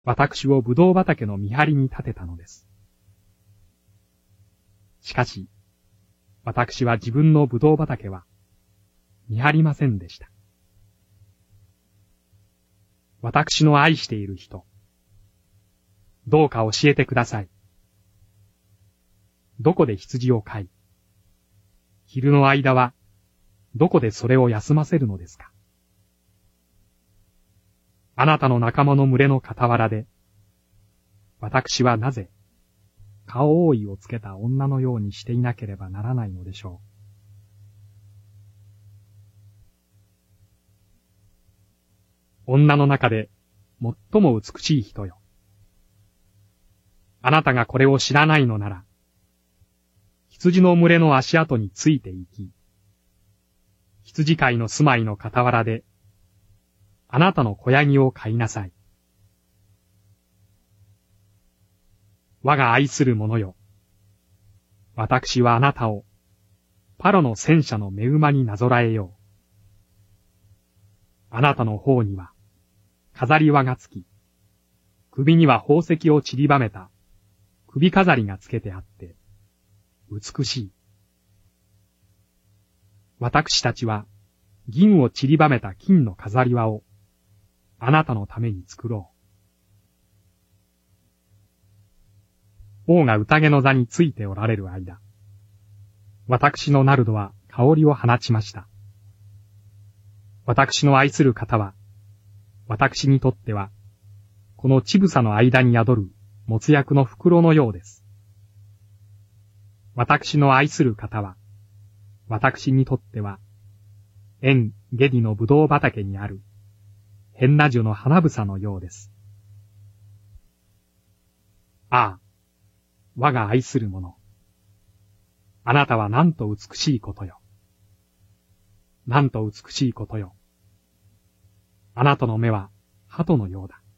私をぶどう畑の見張りに立てたのです。しかし、私は自分のぶどう畑は見張りませんでした。私の愛している人、どうか教えてください。どこで羊を飼い、昼の間はどこでそれを休ませるのですか。あなたの仲間の群れの傍らで、私はなぜ顔覆いをつけた女のようにしていなければならないのでしょう。女の中で最も美しい人よ。あなたがこれを知らないのなら、羊の群れの足跡について行き、羊飼いの住まいの傍らで、あなたの子ヤギを飼いなさい。我が愛する者よ。私はあなたをパロの戦車の目馬になぞらえよう。あなたの方には飾り輪がつき、首には宝石を散りばめた首飾りがつけてあって、美しい。私たちは銀を散りばめた金の飾り輪をあなたのために作ろう。王が宴の座についておられる間、私のナルドは香りを放ちました。私の愛する方は、私にとっては、この乳房の間に宿るもつ薬の袋のようです。私の愛する方は、私にとっては、エン・ゲディのブドウ畑にある、ヘンナ樹の花房のようです。ああ、我が愛する者。あなたはなんと美しいことよ。なんと美しいことよ。あなたの目は鳩のようだ。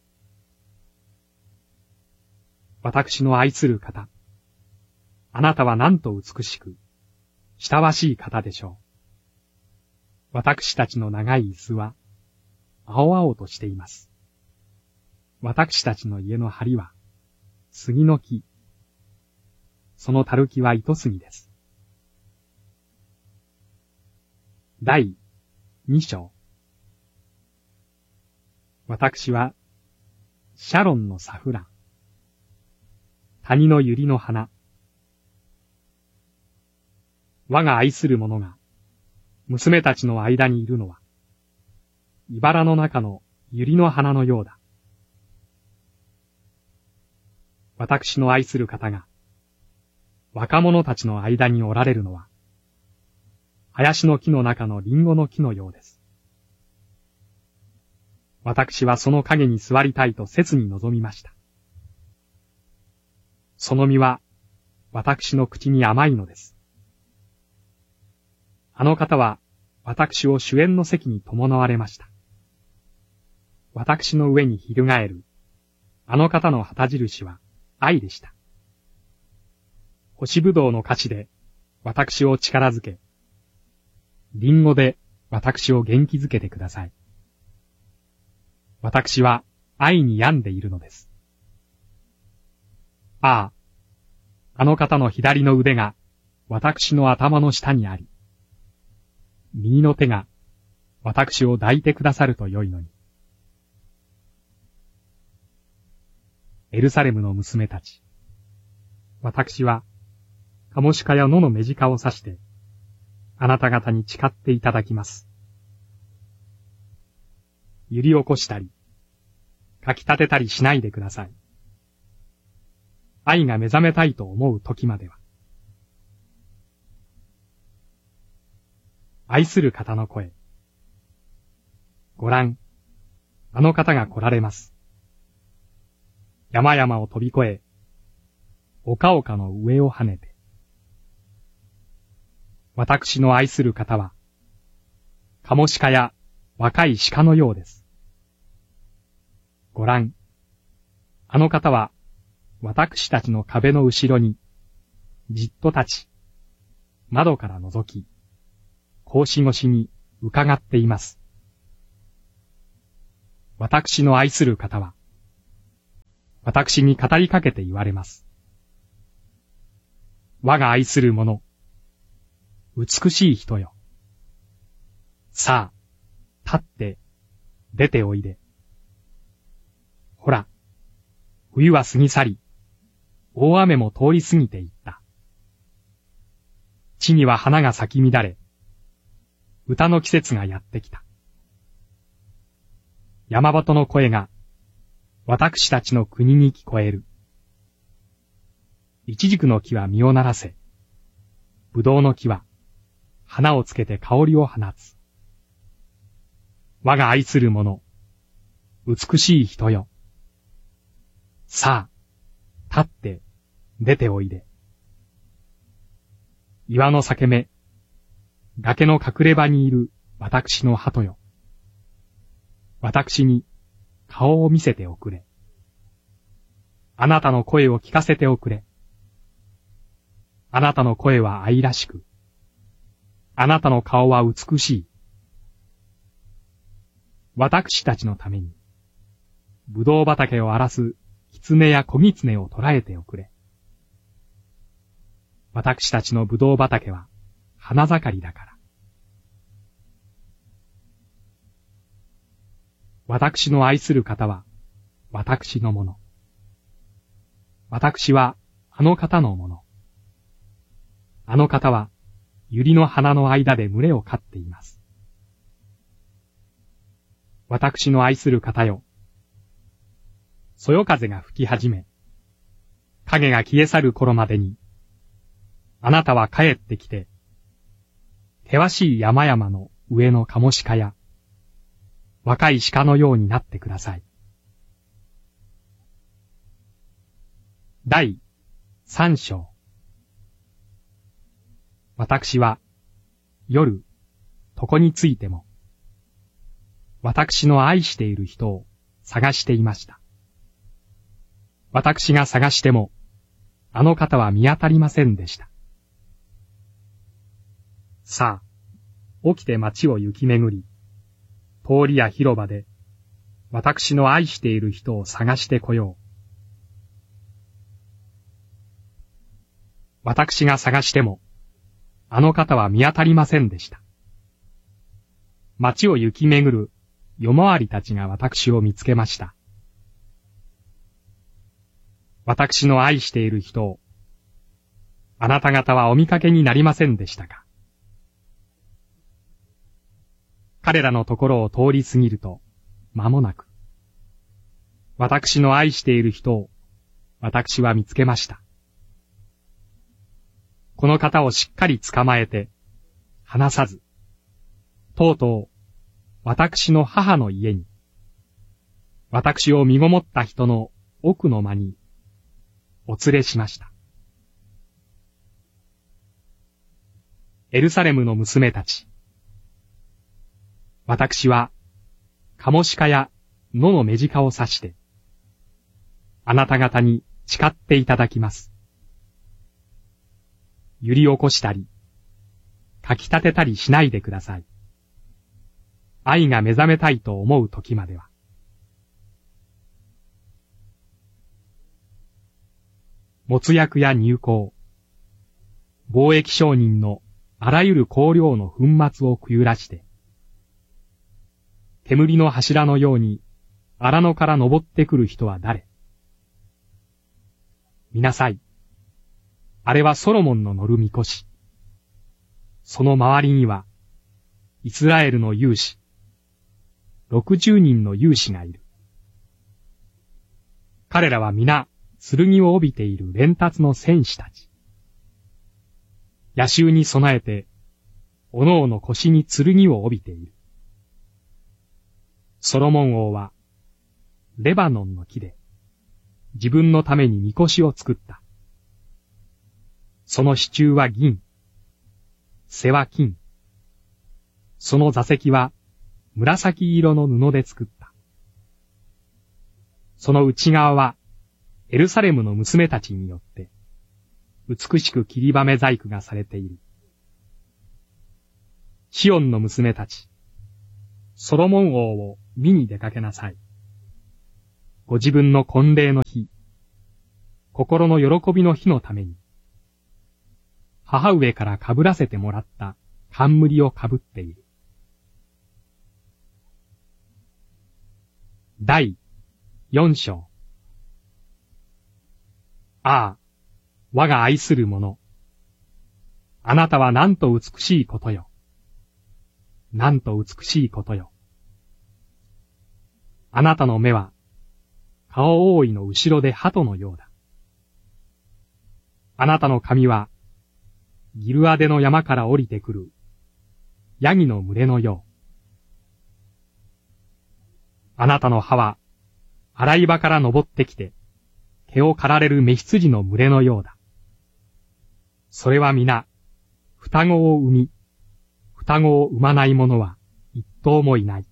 私の愛する方。あなたはなんと美しく、親しい方でしょう。私たちの長い椅子は、青々としています。私たちの家の梁は、杉の木。そのたるきは糸杉です。第2章。私は、シャロンのサフラン。谷の百合の花。我が愛する者が、娘たちの間にいるのは、茨の中の百合の花のようだ。私の愛する方が、若者たちの間におられるのは、林の木の中のリンゴの木のようです。私はその影に座りたいと切に望みました。その実は、私の口に甘いのです。あの方は、私を主演の席に伴われました。私の上に翻る、あの方の旗印は愛でした。干しぶどうの菓子で私を力づけ、リンゴで私を元気づけてください。私は愛に病んでいるのです。ああ、あの方の左の腕が私の頭の下にあり、右の手が私を抱いてくださるとよいのに。エルサレムの娘たち。私は、カモシカや野の目近を刺して、あなた方に誓っていただきます。揺り起こしたり、かき立てたりしないでください。愛が目覚めたいと思う時までは。愛する方の声。ご覧、あの方が来られます。山々を飛び越え、丘々の上を跳ねて。私の愛する方は、カモシカや若い鹿のようです。ご覧、あの方は、私たちの壁の後ろに、じっと立ち、窓から覗き、格子越しに伺っています。私の愛する方は、 私に語りかけて言われます。我が愛する者、美しい人よ。さあ、立って出ておいで。ほら、冬は過ぎ去り、大雨も通り過ぎていった。地には花が咲き乱れ、歌の季節がやってきた。山鳩の声が私たちの国に聞こえる。イチジクの木は実をならせ、ブドウの木は花をつけて香りを放つ。我が愛する者、美しい人よ。さあ、立って出ておいで。岩の裂け目、崖の隠れ場にいる私の鳩よ。私に顔を見せておくれ。あなたの声を聞かせておくれ。あなたの声は愛らしく、あなたの顔は美しい。私たちのために、ぶどう畑を荒らす狐や小狐を捕らえておくれ。私たちのぶどう畑は花盛りだから。私の愛する方は私のもの。私はあの方のもの。あの方は百合の花の間で群れを飼っています。私の愛する方よ。そよ風が吹き始め、影が消え去る頃までに、あなたは帰ってきて、険しい山々の上のカモシカや、若い鹿のようになってください。第3章。私は、夜、床についても、私の愛している人を探していました。私が探しても、あの方は見当たりませんでした。さあ、起きて街を行き巡り、通りや広場で、私の愛している人を探してこよう。私が探しても、あの方は見当たりませんでした。街を行き巡る夜回りたちが私を見つけました。私の愛している人を、あなた方はお見かけになりませんでしたか。彼らのところを通り過ぎると、間もなく、私の愛している人を、私は見つけました。この方をしっかり捕まえて、離さず、とうとう、私の母の家に、私を身ごもった人の奥の間に、お連れしました。エルサレムの娘たち。私は、カモシカや野の目近を刺して、あなた方に誓っていただきます。揺り起こしたり、かき立てたりしないでください。愛が目覚めたいと思う時までは。没薬や入香、貿易商人のあらゆる香料の粉末をくゆらして、煙の柱のように荒野から登ってくる人は誰？見なさい。あれはソロモンの乗るみこし。その周りには、イスラエルの勇士、60人の勇士がいる。彼らは皆、剣を帯びている連達の戦士たち。野襲に備えて、おのおの腰に剣を帯びている。ソロモン王は、レバノンの木で、自分のためにみこしを作った。その支柱は銀、背は金。その座席は紫色の布で作った。その内側はエルサレムの娘たちによって美しく切りばめ細工がされている。シオンの娘たち、ソロモン王を見に出かけなさい。 ご自分の婚礼の日、心の喜びの日のために、母上から被らせてもらった冠を被っている。第4章。ああ、我が愛する者。あなたはなんと美しいことよ。なんと美しいことよ。あなたの目は、顔覆いの後ろで鳩のようだ。あなたの髪は、ギルアデの山から降りてくる、ヤギの群れのよう。あなたの歯は、洗い場から登ってきて、毛を刈られる雌羊の群れのようだ。それは皆、双子を産み、双子を産まない者は一頭もいない。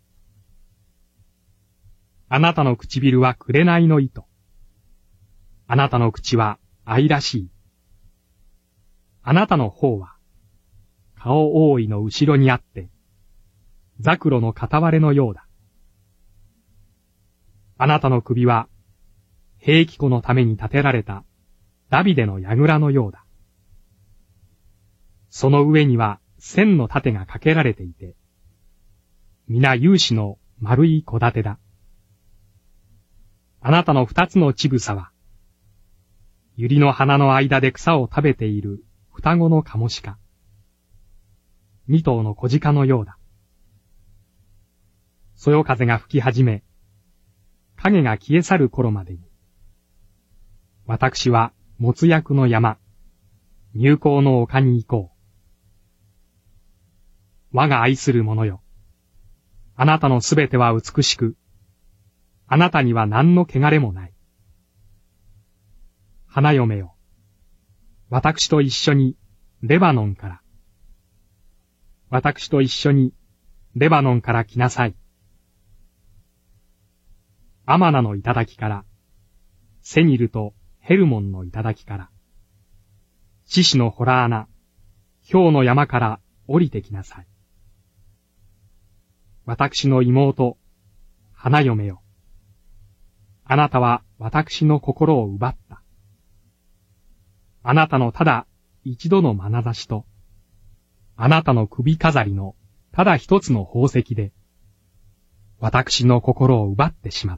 あなたの唇は紅の糸。あなたの口は愛らしい。あなたの頬は、顔覆いの後ろにあって、ザクロの片割れのようだ。あなたの首は、兵器庫のために建てられたダビデの櫓のようだ。その上には千の盾がかけられていて、皆勇士の丸い戸建てだ。あなたの二つの乳房は、百合の花の間で草を食べている双子のカモシカ。二頭の小鹿のようだ。そよ風が吹き始め、影が消え去る頃までに、私は没薬の山、入港の丘に行こう。我が愛する者よ。あなたのすべては美しく、あなたには何の汚れもない。花嫁よ。私と一緒にレバノンから。私と一緒にレバノンから来なさい。アマナの頂から、セニルとヘルモンの頂から、シシのホラ穴、ヒョウの山から降りてきなさい。私の妹、花嫁よ。あなたは私の心を奪った。あなたのただ一度の眼差しと、あなたの首飾りのただ一つの宝石で、私の心を奪ってしまった。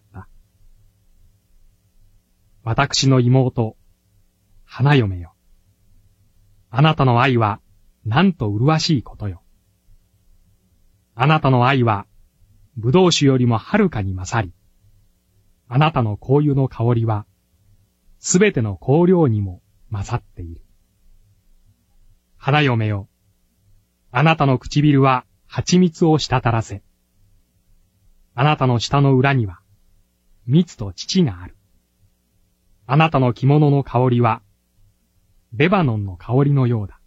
私の妹、花嫁よ。あなたの愛はなんと麗しいことよ。あなたの愛は、葡萄酒よりもはるかに勝り、あなたの香油の香りは、すべての香料にも勝っている。花嫁よ、あなたの唇は蜂蜜を滴らせ、あなたの舌の裏には、蜜と乳がある。あなたの着物の香りは、レバノンの香りのようだ。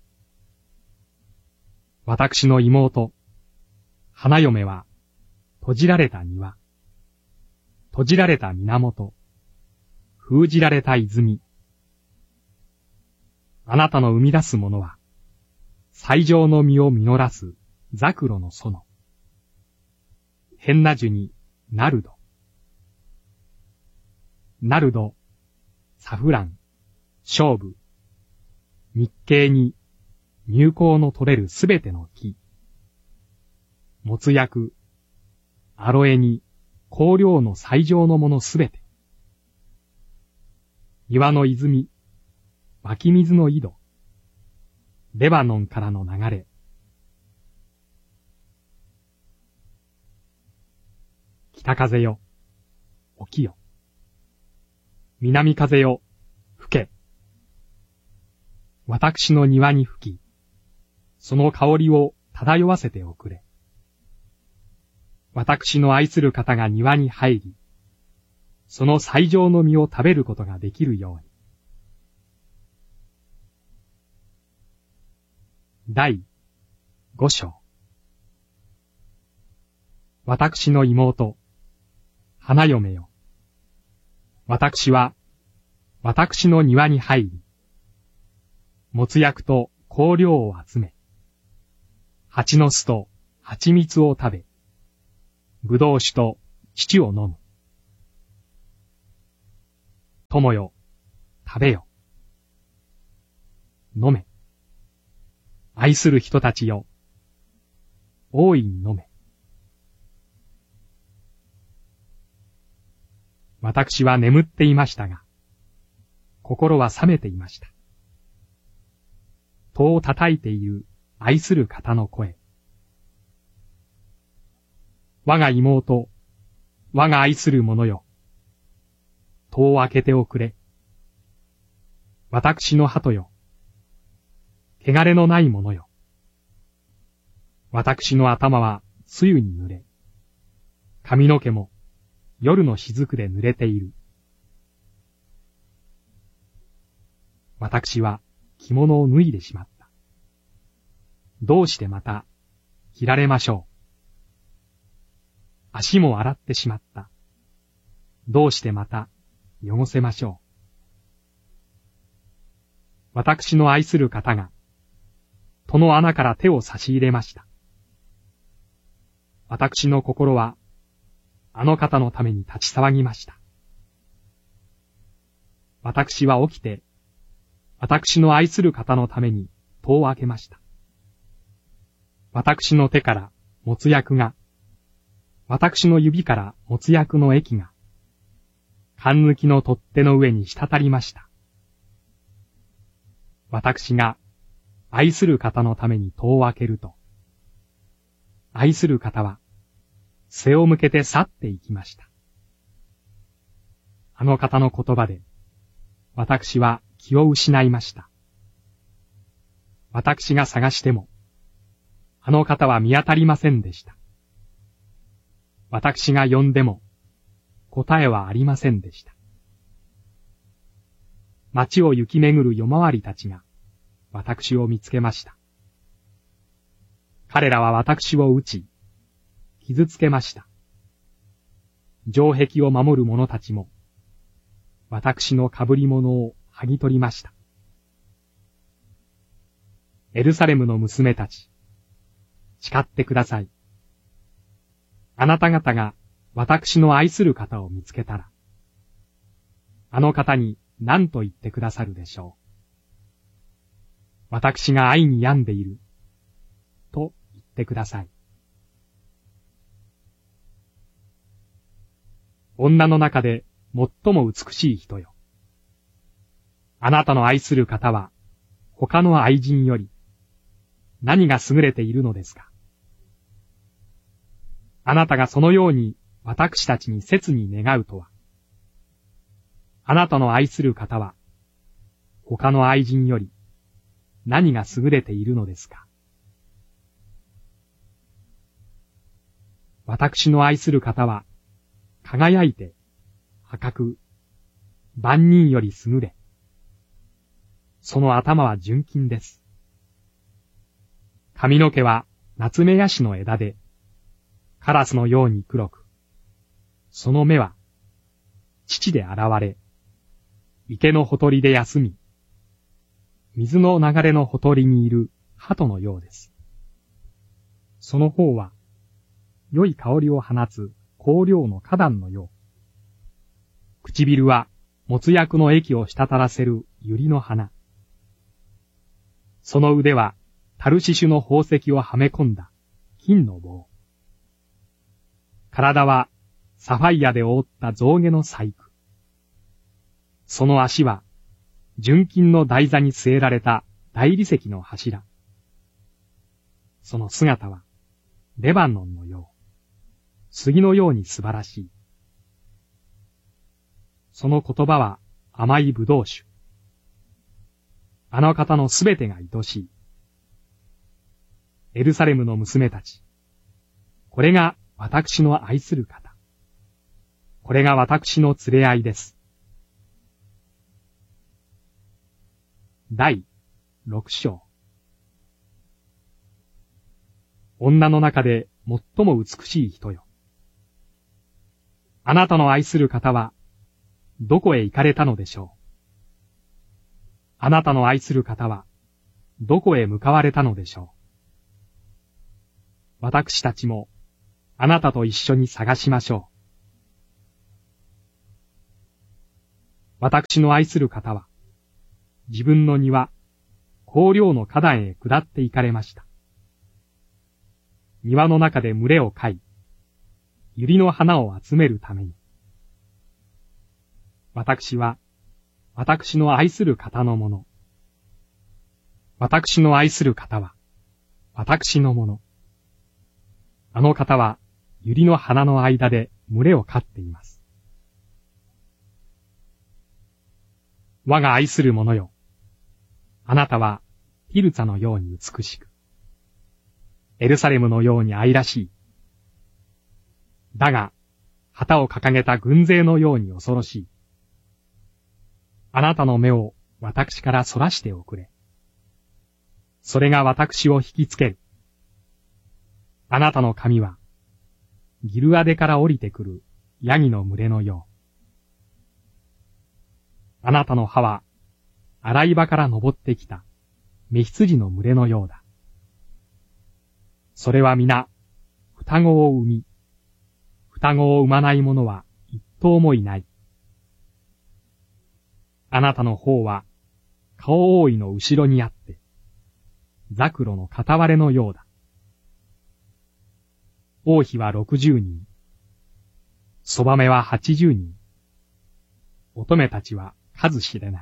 私の妹、花嫁は、閉じられた庭、閉じられた源、封じられた泉。あなたの生み出すものは、最上の実を実らすザクロの園。ヘンナ樹にナルド。ナルド、サフラン、ショウブ、日系に入香の取れるすべての木。没薬、アロエに香料の最上のものすべて。岩の泉、湧き水の井戸、レバノンからの流れ。北風よ、起きよ。南風よ、吹け。私の庭に吹き、その香りを漂わせておくれ。私の愛する方が庭に入り、その最上の実を食べることができるように。第5章。私の妹、花嫁よ。私は、私の庭に入り、没薬と香料を集め、蜂の巣と蜂蜜を食べ、葡萄酒と乳を飲む。 友よ、食べよ。飲め。愛する人たちよ、大いに飲め。私は眠っていましたが、心は覚めていました。戸を叩いている愛する方の声。我が妹、我が愛する者よ。戸を開けておくれ。私の鳩よ。汚れのない者よ。私の頭は露に濡れ、髪の毛も夜の雫で濡れている。私は着物を脱いでしまった。どうしてまた着られましょう。足も洗ってしまった。どうしてまた汚せましょう。私の愛する方が戸の穴から手を差し入れました。私の心はあの方のために立ち騒ぎました。私は起きて、私の愛する方のために戸を開けました。私の手からもつ薬が、私の指からもつ薬の液が、缶抜きの取っ手の上に滴りました。私が愛する方のために戸を開けると、愛する方は背を向けて去って行きました。あの方の言葉で、私は気を失いました。私が探しても、あの方は見当たりませんでした。私が呼んでも、答えはありませんでした。街を行き巡る夜回りたちが、私を見つけました。彼らは私を撃ち、傷つけました。城壁を守る者たちも、私の被り物を剥ぎ取りました。エルサレムの娘たち、誓ってください。あなた方が私の愛する方を見つけたら、あの方に何と言ってくださるでしょう。私が愛に病んでいる、と言ってください。女の中で最も美しい人よ。あなたの愛する方は、他の愛人より、何が優れているのですか。あなたがそのように私たちに切に願うとは。あなたの愛する方は、他の愛人より、何が優れているのですか。私の愛する方は、輝いて、赤く、万人より優れ、その頭は純金です。髪の毛はナツメヤシの枝で、カラスのように黒く、その目は、乳で洗われ、池のほとりで休み、水の流れのほとりにいる鳩のようです。その方は、良い香りを放つ香料の花壇のよう。唇は、もつ薬の液を滴らせる百合の花。その腕は、タルシシュの宝石をはめ込んだ金の棒。体は、サファイアで覆った象牙の細工。その足は、純金の台座に据えられた大理石の柱。その姿は、レバノンのよう。杉のように素晴らしい。その言葉は甘い葡萄酒。あの方のすべてが愛しい。エルサレムの娘たち。これが私の愛する方。これが私の連れ合いです。第6章。女の中で最も美しい人よ。あなたの愛する方は、どこへ行かれたのでしょう。あなたの愛する方は、どこへ向かわれたのでしょう。私たちも、あなたと一緒に探しましょう。 私の愛する方は、自分の庭、荒涼の花壇へ下って行かれました。庭の中で群れを飼い、百合の花を集めるために。私は、私の愛する方のもの。私の愛する方は、私のもの。あの方は、百合の花の間で群れを飼っています。我が愛する者よ。あなたは、ティルツァのように美しく、エルサレムのように愛らしい。だが、旗を掲げた軍勢のように恐ろしい。あなたの目を私からそらしておくれ。それが私を引きつける。あなたの髪は、ギルアデから降りてくるヤギの群れのよう。あなたの歯は、洗い場から登ってきた雌羊の群れのようだ。それは皆、双子を産み、双子を産まない者は一頭もいない。あなたの方は、顔覆いの後ろにあって、ザクロの片割れのようだ。王妃は60人、そばめは80人、乙女たちは数知れない。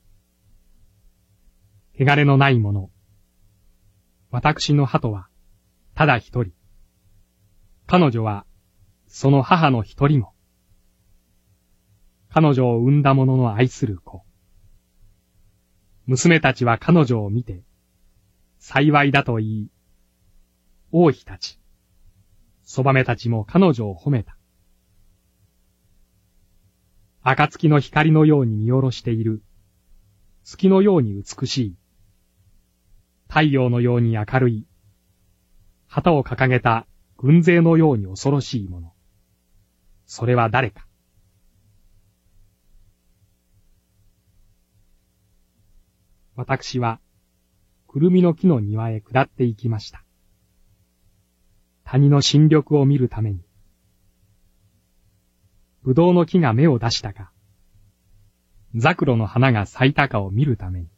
汚れのない者、私の鳩は、ただ一人。彼女は、その母の一人も。彼女を産んだ者の愛する子。娘たちは彼女を見て、幸いだと言い、王妃たち、そばめたちも彼女を褒めた。暁の光のように見下ろしている、月のように美しい、太陽のように明るい、旗を掲げた軍勢のように恐ろしいもの。それは誰か。私は、くるみの木の庭へ下って行きました。谷の新緑を見るために。ぶどうの木が芽を出したか、ザクロの花が咲いたかを見るために。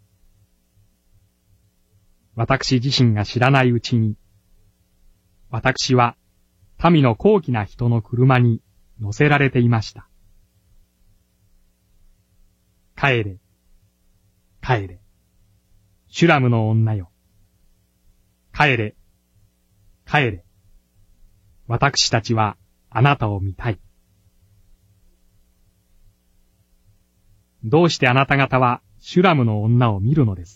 私自身が知らないうちに、私は民の高貴な人の車に乗せられていました。帰れ、帰れ、シュラムの女よ。帰れ、帰れ。私たちはあなたを見たい。どうしてあなた方はシュラムの女を見るのです。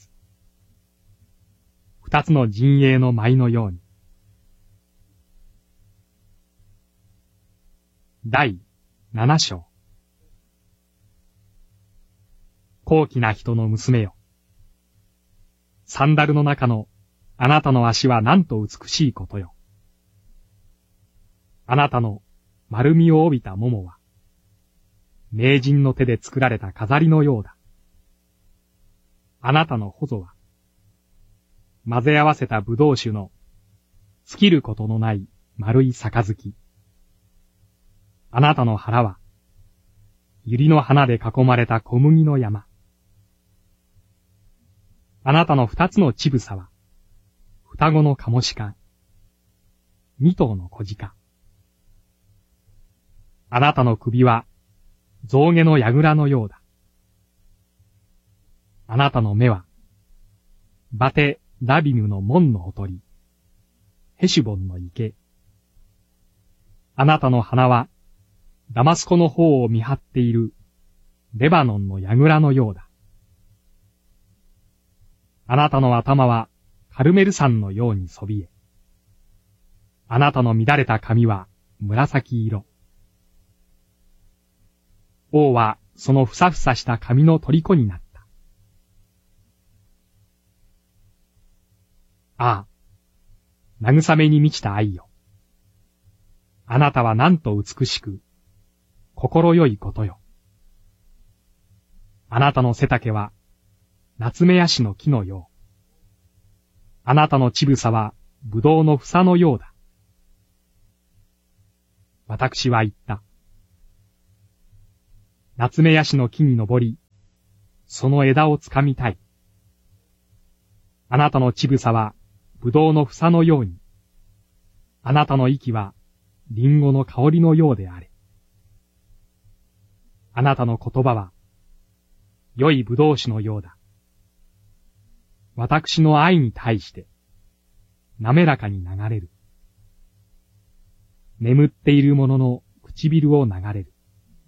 二つの陣営の舞のように。第7章。高貴な人の娘よ。サンダルの中のあなたの足はなんと美しいことよ。あなたの丸みを帯びた桃は、名人の手で作られた飾りのようだ。あなたの穂は、混ぜ合わせた葡萄酒の尽きることのない丸い杯。あなたの腹は、百合の花で囲まれた小麦の山。あなたの二つの乳房は、双子のカモシカ、二頭の小鹿。あなたの首は、象牙の櫓のようだ。あなたの目は、バテ・ラビムの門のほとり、ヘシュボンの池。あなたの鼻は、ダマスコの方を見張っている、レバノンの櫓のようだ。あなたの頭は、カルメル山のようにそびえ。あなたの乱れた髪は、紫色。王は、そのふさふさした髪の虜になった。ああ、慰めに満ちた愛よ。あなたはなんと美しく、心よいことよ。あなたの背丈は、夏目ヤシの木のよう。あなたの乳房は、ぶどうの房のようだ。私は言った。 ナツメヤシの木に登り、その枝をつかみたい。あなたの乳房はぶどうの房のように、あなたの息はリンゴの香りのようであれ。あなたの言葉は良いぶどう酒のようだ。私の愛に対して滑らかに流れる。眠っている者の唇を流れる。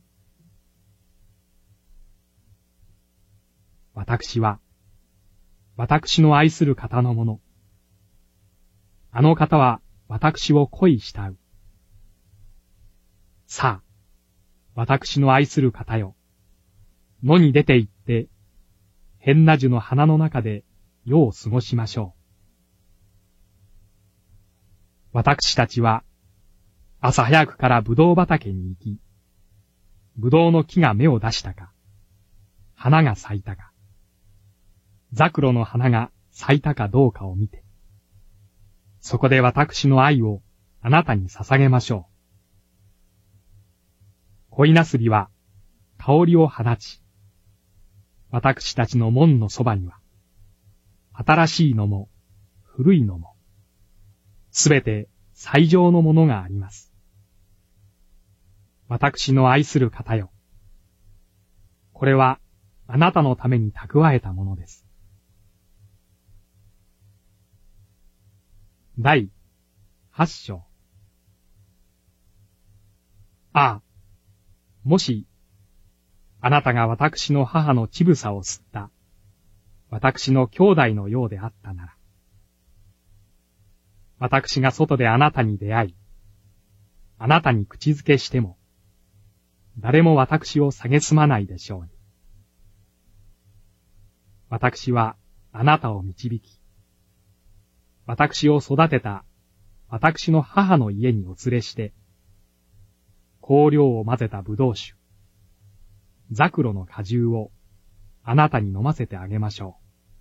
私は、私の愛する方のもの。あの方は私を恋したう。さあ、私の愛する方よ。野に出て行って、変な樹の花の中で夜を過ごしましょう。私たちは、朝早くからぶどう畑に行き、ぶどうの木が芽を出したか、花が咲いたか、ザクロの花が咲いたかどうかを見て、そこで私の愛をあなたに捧げましょう。恋なすびは香りを放ち、私たちの門のそばには、新しいのも古いのも、すべて最上のものがあります。私の愛する方よ。これはあなたのために蓄えたものです。第8章。ああ、もし、あなたが私の母の乳房を吸った、私の兄弟のようであったなら、私が外であなたに出会い、あなたに口づけしても、誰も私を蔑まないでしょうに。私はあなたを導き、私を育てた私の母の家にお連れして、香料を混ぜたぶどう酒、ザクロの果汁をあなたに飲ませてあげましょ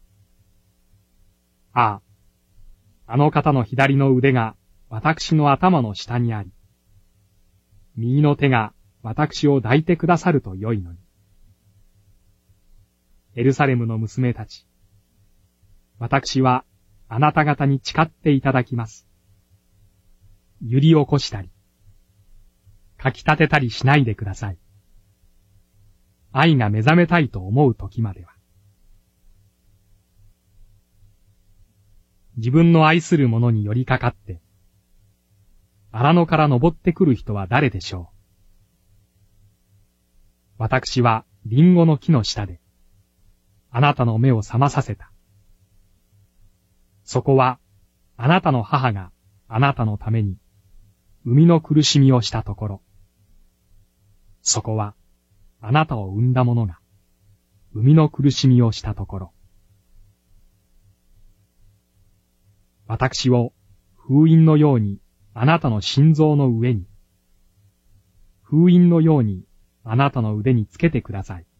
う。ああ、あの方の左の腕が私の頭の下にあり、右の手が私を抱いてくださるとよいのに。エルサレムの娘たち、私はあなた方に誓っていただきます。揺り起こしたり、かき立てたりしないでください。愛が目覚めたいと思う時までは。自分の愛する者に寄りかかって、荒野から登ってくる人は誰でしょう。私はリンゴの木の下で、あなたの目を覚まさせた。そこは、あなたの母があなたのために、生みの苦しみをしたところ。そこは、あなたを産んだ者が、生みの苦しみをしたところ。私を封印のようにあなたの心臓の上に、封印のようにあなたの腕につけてください。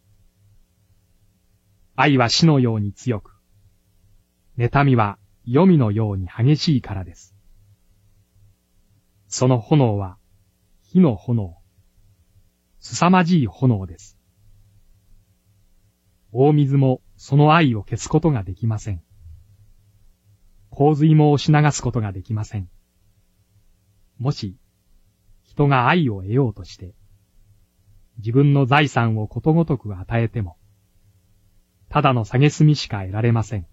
愛は死のように強く、妬みは黄泉のように激しいからです。その炎は火の炎、凄まじい炎です。大水もその愛を消すことができません。洪水も押し流すことができません。もし、人が愛を得ようとして、自分の財産をことごとく与えても、ただの蔑みしか得られません。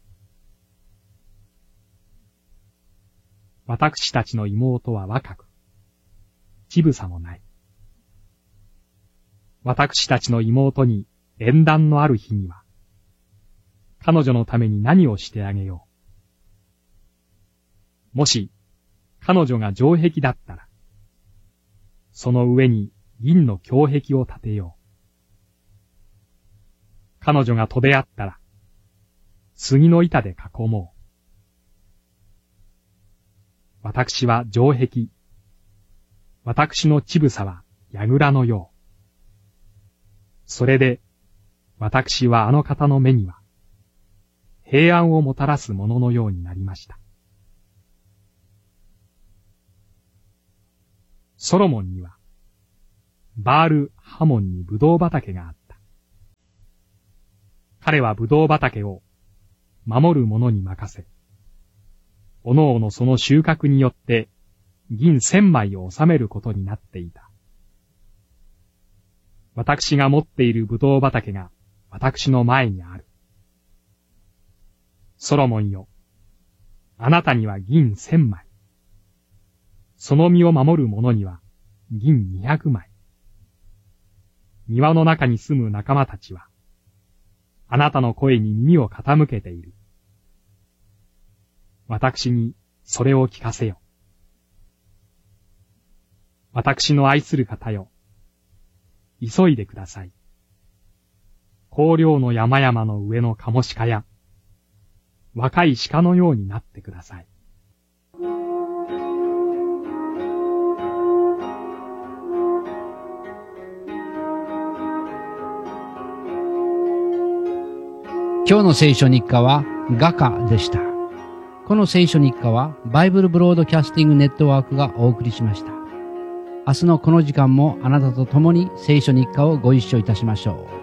私たちの妹は若く、乳房もない。私たちの妹に縁談のある日には、彼女のために何をしてあげよう。もし、彼女が城壁だったら、その上に銀の胸壁を建てよう。彼女が戸であったら、杉の板で囲もう。私は城壁。私の乳房は櫓のよう。それで、私はあの方の目には、平安をもたらすもののようになりました。ソロモンには、 バール・ハモンにブドウ畑があった。彼はブドウ畑を守る者に任せ、おのおのその収穫によって銀1000枚を納めることになっていた。私が持っているブドウ畑が私の前にある。ソロモンよ、あなたには銀1000枚。その実を守る者には銀200枚。庭の中に住む仲間たちは、あなたの声に耳を傾けている。私にそれを聞かせよ。私の愛する方よ、急いでください。荒涼の山々の上のカモシカや、若い鹿のようになってください。 今日の聖書日課は画家でした。この聖書日課はバイブルブロードキャスティングネットワークがお送りしました。明日のこの時間もあなたと共に聖書日課をご一緒いたしましょう。